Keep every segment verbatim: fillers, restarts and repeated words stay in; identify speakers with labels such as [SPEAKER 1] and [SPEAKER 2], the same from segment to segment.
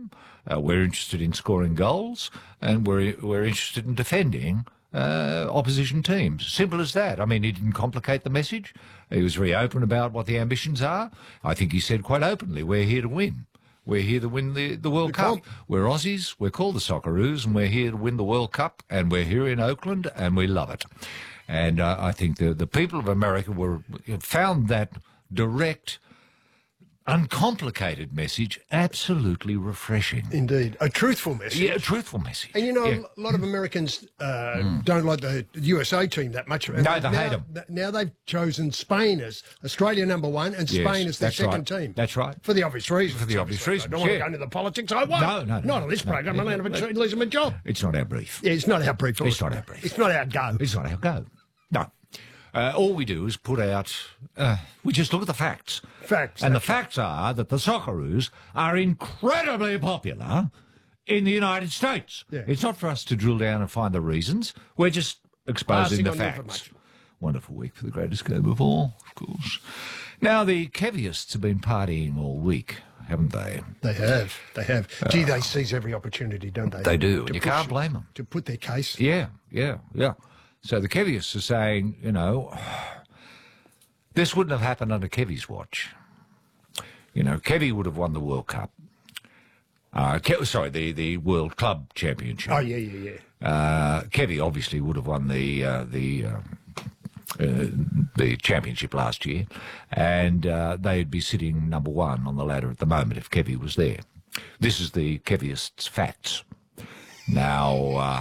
[SPEAKER 1] game. Uh, we're interested in scoring goals, and we're we're interested in defending uh, opposition teams. Simple as that. I mean, he didn't complicate the message. He was very open about what the ambitions are. I think he said quite openly, we're here to win. We're here to win the, the World Cup. We're Aussies, we're called the Socceroos, and we're here to win the World Cup, and we're here in Oakland, and we love it. And uh, I think the, the people of America were found that direct, uncomplicated message absolutely refreshing.
[SPEAKER 2] Indeed. A truthful message.
[SPEAKER 1] Yeah, a truthful message.
[SPEAKER 2] And, you know,
[SPEAKER 1] yeah.
[SPEAKER 2] a lot of Americans uh, mm. don't like the U S A team that much.
[SPEAKER 1] No, they
[SPEAKER 2] now,
[SPEAKER 1] hate them.
[SPEAKER 2] Now they've chosen Spain as Australia number one and
[SPEAKER 1] yes,
[SPEAKER 2] Spain as their second
[SPEAKER 1] right.
[SPEAKER 2] team.
[SPEAKER 1] That's right.
[SPEAKER 2] For the obvious reasons.
[SPEAKER 1] For the obvious reasons,
[SPEAKER 2] I don't want
[SPEAKER 1] yeah.
[SPEAKER 2] to go into the politics. I won't.
[SPEAKER 1] No, no, no.
[SPEAKER 2] Not on this
[SPEAKER 1] no,
[SPEAKER 2] program.
[SPEAKER 1] no,
[SPEAKER 2] I'm
[SPEAKER 1] no,
[SPEAKER 2] going to
[SPEAKER 1] no.
[SPEAKER 2] lose my job.
[SPEAKER 1] It's not our brief.
[SPEAKER 2] Yeah, it's not our brief.
[SPEAKER 1] It's not our brief.
[SPEAKER 2] It's not our go.
[SPEAKER 1] It's not our go. No. Uh, all we do is put out, uh, we just look at the facts.
[SPEAKER 2] Facts.
[SPEAKER 1] And the facts are that the Socceroos are incredibly popular in the United States.
[SPEAKER 2] Yeah.
[SPEAKER 1] It's not for us to drill down and find the reasons. We're just exposing
[SPEAKER 2] Passing
[SPEAKER 1] the
[SPEAKER 2] on
[SPEAKER 1] facts.
[SPEAKER 2] information.
[SPEAKER 1] Wonderful week for the greatest game of all, of course. Now, the Kevyists have been partying all week, haven't they?
[SPEAKER 2] They have. They have. Uh, Gee, they seize every opportunity, don't they?
[SPEAKER 1] They do, and you
[SPEAKER 2] push,
[SPEAKER 1] can't blame them.
[SPEAKER 2] To put their case.
[SPEAKER 1] Yeah, yeah, yeah. So the Kevyists are saying, you know, this wouldn't have happened under Kevy's watch. You know, Kevy would have won the World Cup. Uh, Ke- sorry, the, the World Club Championship.
[SPEAKER 2] Oh, yeah, yeah, yeah.
[SPEAKER 1] Uh, Kevy obviously would have won the uh, the uh, uh, the championship last year, and uh, they'd be sitting number one on the ladder at the moment if Kevy was there. This is the Kevyists' facts. Now... Uh,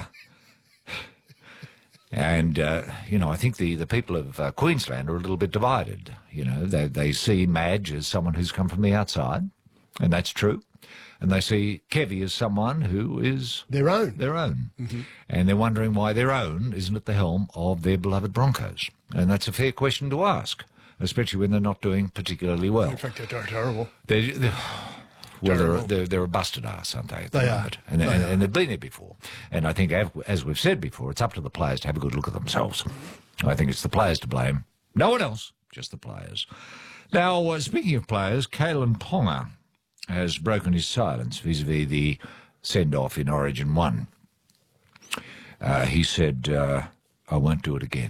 [SPEAKER 1] And, uh, you know, I think the, the people of uh, Queensland are a little bit divided. You know, they, they see Madge as someone who's come from the outside, and that's true. And they see Kevy as someone who is...
[SPEAKER 2] Their own.
[SPEAKER 1] Their own.
[SPEAKER 2] Mm-hmm.
[SPEAKER 1] And they're wondering why their own isn't at the helm of their beloved Broncos. And that's a fair question to ask, especially when they're not doing particularly well.
[SPEAKER 2] In fact, they're terrible.
[SPEAKER 1] They're... they're Well, they're, they're, they're a busted ass, aren't they?
[SPEAKER 2] They
[SPEAKER 1] are. And,
[SPEAKER 2] they
[SPEAKER 1] and,
[SPEAKER 2] are.
[SPEAKER 1] and they've been there before. And I think, as we've said before, it's up to the players to have a good look at themselves. I think it's the players to blame. No one else, just the players. Now, uh, speaking of players, Kalen Ponga has broken his silence vis-a-vis the send-off in Origin one. Uh, he said, uh, I won't do it again.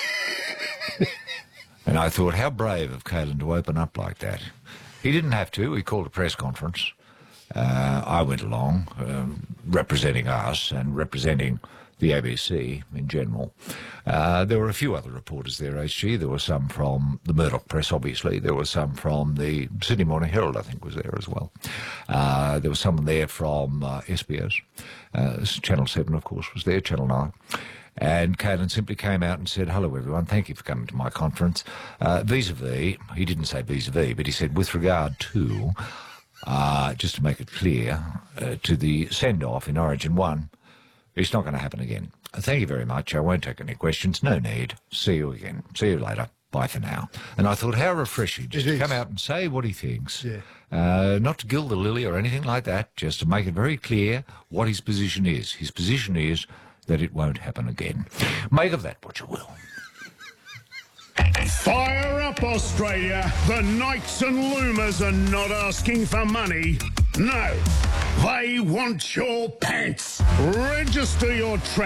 [SPEAKER 1] And I thought, how brave of Kalen to open up like that. He didn't have to. He called a press conference. Uh, I went along, um, representing us and representing the A B C in general. Uh, there were a few other reporters there, H G. There were some from the Murdoch Press, obviously. There were some from the Sydney Morning Herald, I think, was there as well. Uh, there was someone there from uh, S B S. Uh, Channel seven, of course, was there, Channel nine. And Kalen simply came out and said, hello, everyone, thank you for coming to my conference. Uh, vis-a-vis, he didn't say vis-a-vis, but he said with regard to, uh, just to make it clear, uh, to the send-off in Origin one, it's not going to happen again. Uh, thank you very much. I won't take any questions. No need. See you again. See you later. Bye for now. And I thought, how refreshing, just
[SPEAKER 2] it
[SPEAKER 1] to
[SPEAKER 2] is.
[SPEAKER 1] come out and say what he thinks.
[SPEAKER 2] Yeah.
[SPEAKER 1] Uh, not to gild the lily or anything like that, just to make it very clear what his position is. His position is that it won't happen again. Make of that what you will.
[SPEAKER 3] Fire up, Australia! The Knights and Loomers are not asking for money. No, they want your pants. Register your